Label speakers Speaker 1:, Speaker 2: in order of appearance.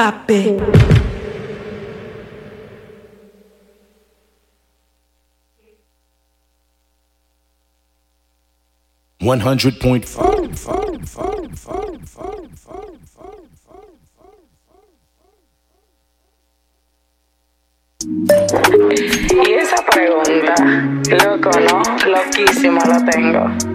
Speaker 1: Pape.
Speaker 2: 100.4.
Speaker 3: Y esa pregunta, loco, ¿no? Loquísima la tengo.